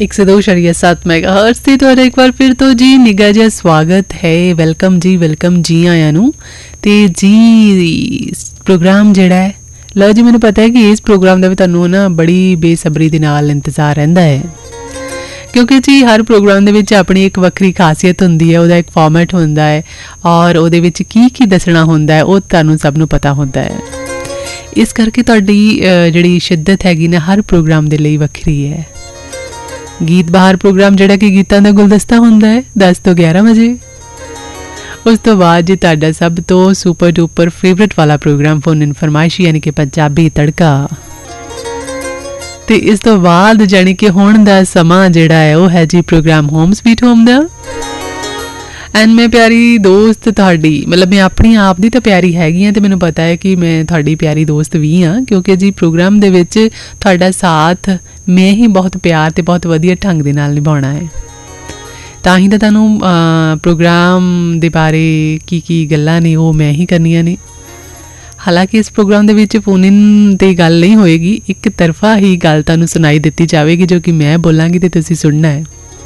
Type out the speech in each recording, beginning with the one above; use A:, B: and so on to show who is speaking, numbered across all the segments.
A: 102.7 ਮੈਗਾਹਰਟਜ਼ ਤੇ ਤੁਹਾਡਾ ਇੱਕ ਵਾਰ ਫਿਰ ਤੋਂ ਜੀ ਨਿੱਘਾ ਜਿਹਾ ਸਵਾਗਤ ਹੈ। ਵੈਲਕਮ ਜੀ ਆਇਆਂ ਨੂੰ। ਤੇ ਜੀ ਪ੍ਰੋਗਰਾਮ ਜਿਹੜਾ ਹੈ, ਲਓ ਜੀ, ਮੈਨੂੰ ਪਤਾ ਹੈ ਕਿ ਇਸ ਪ੍ਰੋਗਰਾਮ ਦਾ ਵੀ ਤੁਹਾਨੂੰ ਨਾ ਬੜੀ ਬੇਸਬਰੀ ਦੇ ਨਾਲ ਇੰਤਜ਼ਾਰ ਰਹਿੰਦਾ ਹੈ, ਕਿਉਂਕਿ ਜੀ ਹਰ ਪ੍ਰੋਗਰਾਮ ਦੇ ਵਿੱਚ ਆਪਣੀ ਇੱਕ ਵੱਖਰੀ ਖਾਸੀਅਤ ਹੁੰਦੀ ਹੈ, ਉਹਦਾ ਇੱਕ ਫਾਰਮੈਟ ਹੁੰਦਾ ਹੈ ਔਰ ਉਹਦੇ ਵਿੱਚ ਕੀ ਦੱਸਣਾ ਹੁੰਦਾ ਹੈ ਉਹ ਤੁਹਾਨੂੰ ਸਭ ਨੂੰ ਪਤਾ ਹੁੰਦਾ ਹੈ। ਇਸ ਕਰਕੇ ਤੁਹਾਡੀ ਜਿਹੜੀ ਸ਼ਿੱਦਤ ਹੈਗੀ ਨਾ ਹਰ ਪ੍ਰੋਗਰਾਮ ਦੇ ਲਈ ਵੱਖਰੀ ਹੈ। ਗੀਤ ਬਾਹਰ ਪ੍ਰੋਗਰਾਮ ਜਿਹੜਾ ਕਿ ਗੀਤਾਂ ਦਾ ਗੁਲਦਸਤਾ ਹੁੰਦਾ ਹੈ 10 ਤੋਂ 11 ਵਜੇ। ਉਸ ਤੋਂ ਬਾਅਦ ਜੀ ਤੁਹਾਡਾ ਸਭ ਤੋਂ ਸੁਪਰ ਡੂਪਰ ਫੇਵਰਟ ਵਾਲਾ ਪ੍ਰੋਗਰਾਮ ਫੋਨ ਇਨ ਫਰਮਾਇਸ਼ ਯਾਨੀ ਕਿ ਪੰਜਾਬੀ ਤੜਕਾ। ਤੇ ਇਸ ਤੋਂ ਬਾਅਦ ਜਾਣੀ ਕਿ ਹੁਣ ਦਾ ਸਮਾਂ ਜਿਹੜਾ ਹੈ ਉਹ ਹੈ ਜੀ programme home sweet home the. And ਮੈਂ ਪਿਆਰੀ ਦੋਸਤ ਤੁਹਾਡੀ, ਮਤਲਬ ਮੈਂ ਆਪਣੀ ਆਪ ਦੀ ਤਾਂ ਪਿਆਰੀ ਹੈਗੀ ਹਾਂ ਤੇ ਮੈਨੂੰ ਪਤਾ ਹੈ ਕਿ ਮੈਂ ਤੁਹਾਡੀ ਪਿਆਰੀ ਦੋਸਤ ਵੀ ਹਾਂ, ਕਿਉਂਕਿ ਜੀ ਪ੍ਰੋਗਰਾਮ ਦੇ ਵਿੱਚ ਤੁਹਾਡਾ ਸਾਥ ਮੈਂ ਹੀ ਬਹੁਤ ਪਿਆਰ ਤੇ ਬਹੁਤ ਵਧੀਆ ਢੰਗ ਦੇ ਨਾਲ ਨਿਭਾਉਣਾ ਹੈ। ਤਾਂ ਹੀ ਤਾਂ ਤੁਹਾਨੂੰ ਪ੍ਰੋਗਰਾਮ ਦੇ ਬਾਰੇ ਕੀ ਗੱਲਾਂ ਨੇ ਉਹ ਮੈਂ ਹੀ ਕਰਨੀਆਂ ਨੇ। ਹਾਲਾਂਕਿ ਇਸ ਪ੍ਰੋਗਰਾਮ ਦੇ ਵਿੱਚ ਫੋਨ ਇਨ 'ਤੇ ਗੱਲ ਨਹੀਂ ਹੋਏਗੀ, ਇੱਕ ਤਰਫਾ ਹੀ ਗੱਲ ਤੁਹਾਨੂੰ ਸੁਣਾਈ ਦਿੱਤੀ ਜਾਵੇਗੀ ਜੋ ਕਿ ਮੈਂ ਬੋਲਾਂਗੀ ਤੇ ਤੁਸੀਂ ਸੁਣਨਾ ਹੈ।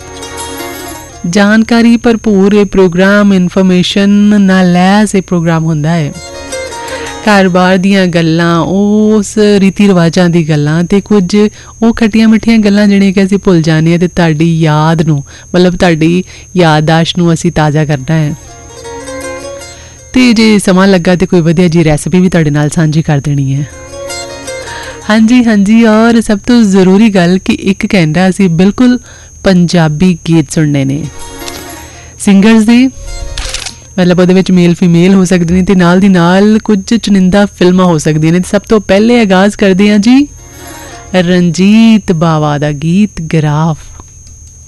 A: ਜਾਣਕਾਰੀ ਭਰਪੂਰ ਇਹ ਪ੍ਰੋਗਰਾਮ, ਇਨਫੋਰਮੇਸ਼ਨ ਨਾਲ ਲੈਸ ਇਹ ਪ੍ਰੋਗਰਾਮ ਹੁੰਦਾ ਹੈ। ਘਰ-ਬਾਰ ਦੀਆਂ ਗੱਲਾਂ, ਉਸ ਰੀਤੀ ਰਿਵਾਜਾਂ ਦੀ ਗੱਲਾਂ ਤੇ ਕੁਝ ਉਹ ਖੱਟੀਆਂ ਮਿੱਠੀਆਂ ਗੱਲਾਂ ਜਿਹੜੀਆਂ ਕਿ ਅਸੀਂ ਭੁੱਲ ਜਾਂਦੇ ਹਾਂ ਤੇ ਤੁਹਾਡੀ ਯਾਦ ਨੂੰ, ਮਤਲਬ ਤੁਹਾਡੀ ਯਾਦਦਾਸ਼ਤ ਨੂੰ ਅਸੀਂ ਤਾਜ਼ਾ ਕਰਨਾ ਹੈ। ਤੇ ਜੇ ਸਮਾਂ ਲੱਗਾ ਤੇ ਕੋਈ ਵਧੀਆ ਜੀ ਰੈਸਪੀ ਵੀ ਤੁਹਾਡੇ ਨਾਲ ਸਾਂਝੀ ਕਰ ਦੇਣੀ ਹੈ। ਹਾਂਜੀ, ਔਰ ਸਭ ਤੋਂ ਜ਼ਰੂਰੀ ਗੱਲ ਕਿ ਇੱਕ ਕਹਿੰਦਾ ਅਸੀਂ ਬਿਲਕੁਲ ਪੰਜਾਬੀ ਗੀਤ ਸੁਣਨੇ ਨੇ ਸਿੰਗਰਸ ਦੇ, ਮਤਲਬ ਉਹਦੇ ਵਿੱਚ ਮੇਲ ਫੀਮੇਲ ਹੋ ਸਕਦੇ ਨੇ ਤੇ ਨਾਲ ਦੀ ਨਾਲ ਕੁਝ ਚੁਣਿੰਦਾ ਫਿਲਮਾਂ ਹੋ ਸਕਦੀਆਂ ਨੇ। ਸਭ ਤੋਂ ਪਹਿਲੇ ਆਗਾਜ਼ ਕਰਦੇ ਹਾਂ ਜੀ ਰਣਜੀਤ ਬਾਵਾ ਦਾ ਗੀਤ ਗਰਾਫ।